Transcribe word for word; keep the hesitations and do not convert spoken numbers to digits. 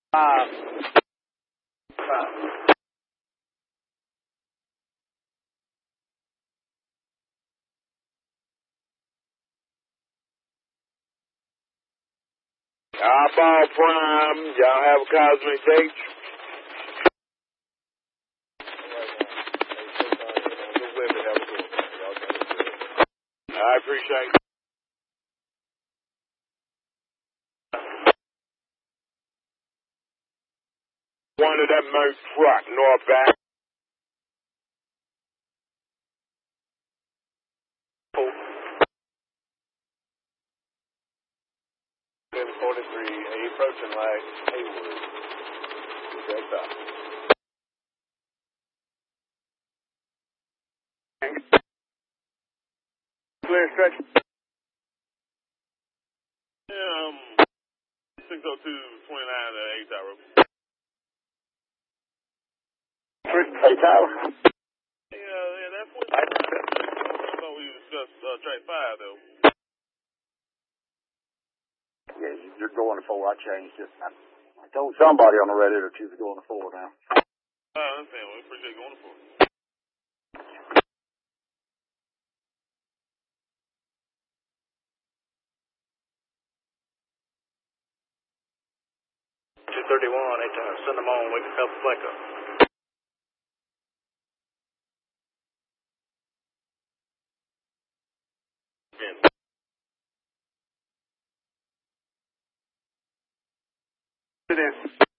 Five. Five. Eyeball Prime, y'all have a cosmic date? I appreciate it. One of them Merc truck, northbound. seven forty-three, approaching like Haywood. Okay, stop. Clear stretch. Um, six oh two twenty-nine at eight Tower. eight Tower? Yeah, yeah, that's what I thought we discussed uh, track five, though. Yeah, you're going to four. I changed it. I, I told somebody on the radio that you was going to four now. I understand. We appreciate going to four. two thirty-one, eight Tower. Send them on. We can help the flag up. It is.